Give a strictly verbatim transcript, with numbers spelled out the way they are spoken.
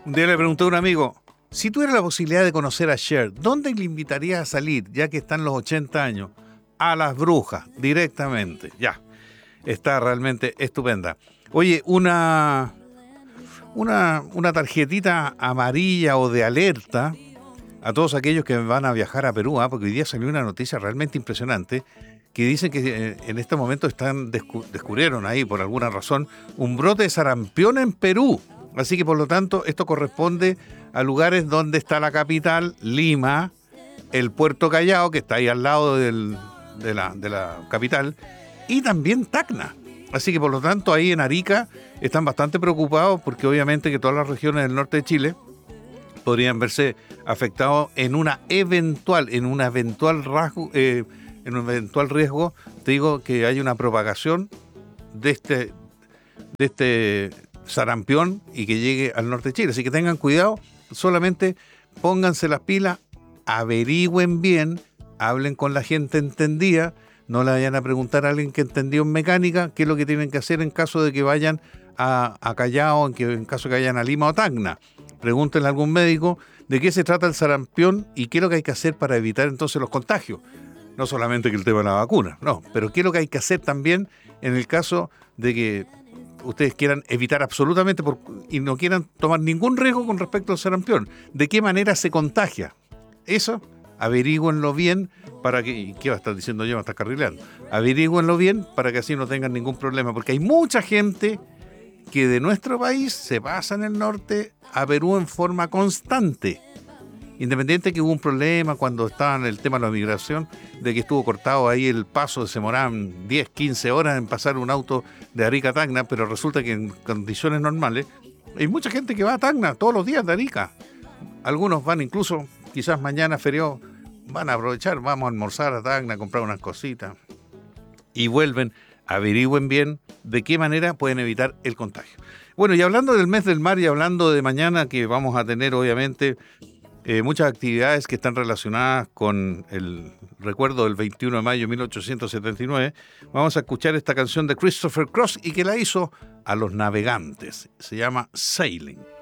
Un día le pregunté a un amigo, si tuvieras la posibilidad de conocer a Cher, ¿dónde le invitarías a salir, ya que están los ochenta años? A Las Brujas, directamente. Ya, está realmente estupenda. Oye, una, una, una tarjetita amarilla o de alerta a todos aquellos que van a viajar a Perú, ¿eh? Porque hoy día salió una noticia realmente impresionante que dicen que en este momento están descu- descubrieron ahí, por alguna razón, un brote de sarampión en Perú. Así que, por lo tanto, esto corresponde a lugares donde está la capital, Lima, el Puerto Callao, que está ahí al lado del, de, la, de la capital, y también Tacna. Así que, por lo tanto, ahí en Arica están bastante preocupados porque obviamente que todas las regiones del norte de Chile podrían verse afectados en una eventual, en una eventual rasgo, eh, en un eventual riesgo, te digo, que hay una propagación de este, de este sarampión y que llegue al norte de Chile. Así que tengan cuidado, solamente pónganse las pilas, averigüen bien, hablen con la gente entendida, no le vayan a preguntar a alguien que entendió en mecánica qué es lo que tienen que hacer en caso de que vayan a, a Callao, en, que, en caso de que vayan a Lima o Tacna. Pregúntenle a algún médico de qué se trata el sarampión y qué es lo que hay que hacer para evitar entonces los contagios. No solamente que el tema de la vacuna, no, pero qué es lo que hay que hacer también en el caso de que ustedes quieran evitar absolutamente por, y no quieran tomar ningún riesgo con respecto al sarampión. ¿De qué manera se contagia? Eso, averígüenlo bien para que... ¿Y qué va a estar diciendo yo? Me está carrileando. Averígüenlo bien para que así no tengan ningún problema, porque hay mucha gente que de nuestro país se pasa en el norte a Perú en forma constante. Independiente que hubo un problema cuando estaba en el tema de la migración, de que estuvo cortado ahí el paso, se demoraban diez, quince horas en pasar un auto de Arica a Tacna, pero resulta que en condiciones normales hay mucha gente que va a Tacna todos los días de Arica. Algunos van incluso, quizás mañana feriado, van a aprovechar, vamos a almorzar a Tacna, a comprar unas cositas y vuelven. Averigüen bien de qué manera pueden evitar el contagio. Bueno, y hablando del mes del mar y hablando de mañana, que vamos a tener obviamente eh, muchas actividades que están relacionadas con el recuerdo del veintiuno de mayo de mil ochocientos setenta y nueve, vamos a escuchar esta canción de Christopher Cross y que la hizo a los Navegantes. Se llama Sailing.